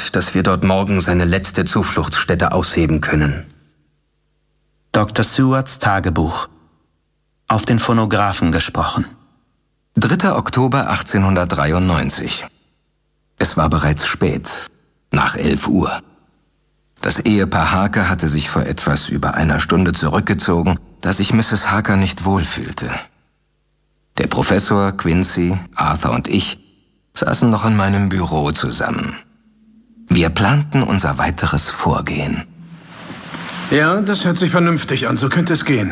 gesagt, dass wir dort morgen seine letzte Zufluchtsstätte ausheben können. Dr. Stewarts Tagebuch. Auf den Phonographen gesprochen. 3. Oktober 1893. Es war bereits spät, nach 11 Uhr. Das Ehepaar Harker hatte sich vor etwas über einer Stunde zurückgezogen, da sich Mrs. Harker nicht wohlfühlte. Der Professor, Quincy, Arthur und ich saßen noch in meinem Büro zusammen. Wir planten unser weiteres Vorgehen. Ja, das hört sich vernünftig an. So könnte es gehen.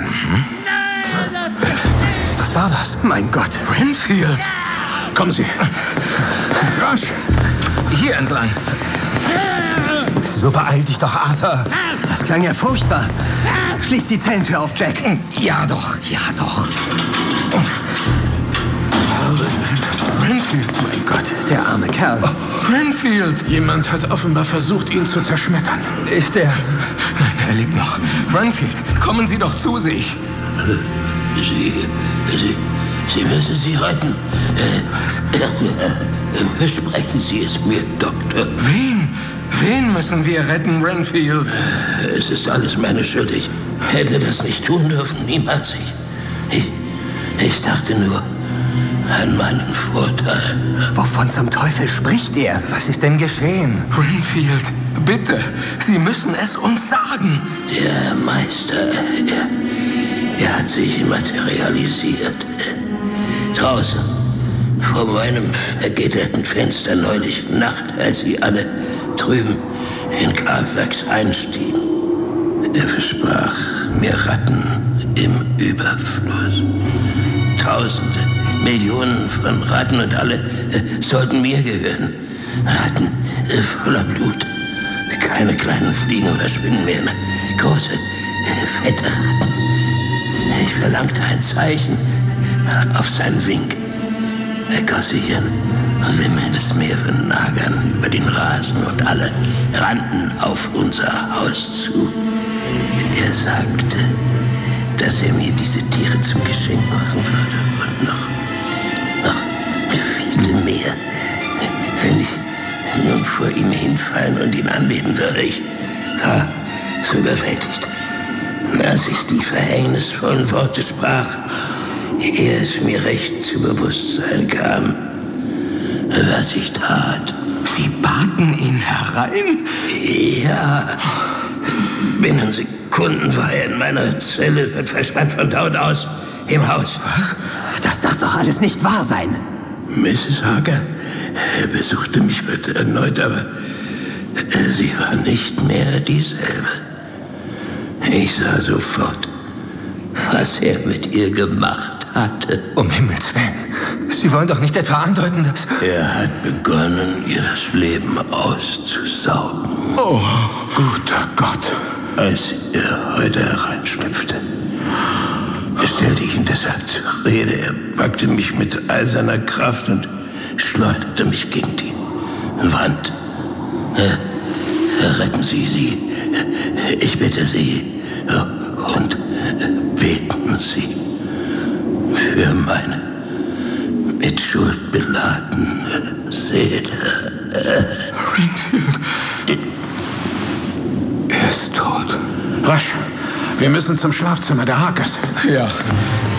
Was war das? Mein Gott. Renfield! Kommen Sie. Rasch. Hier entlang. So beeil dich doch, Arthur. Das klang ja furchtbar. Schließ die Zellentür auf, Jack. Ja doch, ja doch. Renfield. Mein Gott, der arme Kerl. Renfield! Jemand hat offenbar versucht, ihn zu zerschmettern. Ist er... Nein, er lebt noch. Renfield, kommen Sie doch zu sich. Sie müssen sie retten. Versprechen Sie es mir, Doktor. Wen? Wen müssen wir retten, Renfield? Es ist alles meine Schuld. Ich hätte das nicht tun dürfen. Niemals. Ich dachte nur an meinen Vorteil. Wovon zum Teufel spricht er? Was ist denn geschehen? Renfield, bitte, Sie müssen es uns sagen. Der Meister, er hat sich materialisiert. Draußen, vor meinem vergitterten Fenster neulich Nacht, als sie alle drüben in Carfax einstiegen. Er versprach mir Ratten im Überfluss. Tausende, Millionen von Ratten und alle sollten mir gehören. Ratten voller Blut. Keine kleinen Fliegen oder Spinnen mehr. Große, fette Ratten. Ich verlangte ein Zeichen auf seinen Wink. Er goss sich ein wimmelndes Meer von Nagern über den Rasen und alle rannten auf unser Haus zu. Er sagte, dass er mir diese Tiere zum Geschenk machen würde und noch viele mehr. Wenn ich nun vor ihm hinfallen und ihn anbeten würde, ich war so überwältigt. Als ich die verhängnisvollen Worte sprach, ehe es mir recht zu Bewusstsein kam, was ich tat. Sie baten ihn herein? Ja. Binnen Sekunden war er in meiner Zelle und verschwand von dort aus im Haus. Was? Das darf doch alles nicht wahr sein. Mrs. Harker besuchte mich heute erneut, aber sie war nicht mehr dieselbe. Ich sah sofort, was er mit ihr gemacht hatte. Um Himmels Willen. Sie wollen doch nicht etwa andeuten, dass... Er hat begonnen, ihr das Leben auszusaugen. Oh, Guter Gott. Als er heute hereinschlüpfte, stellte ich ihn deshalb zur Rede. Er packte mich mit all seiner Kraft und schleuderte mich gegen die Wand. Retten Sie sie. Ich bitte Sie. Und beten Sie für meine mit Schuld beladene Seele. Renfield. Er ist tot. Rasch. Wir müssen zum Schlafzimmer der Harkers. Ja.